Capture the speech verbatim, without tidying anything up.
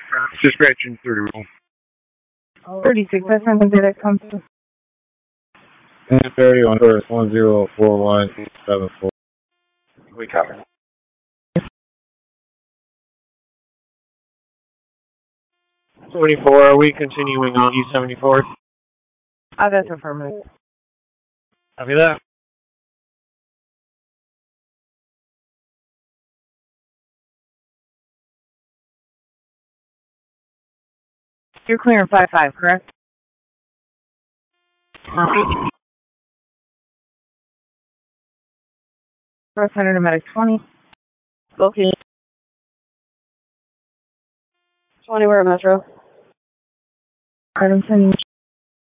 Just scratching through. thirty-six, that's something that comes to. ten thirty on Earth one zero four one seven four. We cover. twenty-four, are we continuing on E seventy-four? Oh, that's affirmative. Copy that. You're clearing five five, correct? Perfect. First Center to Medic twenty. Located. twenty, we're at Metro. Item sending.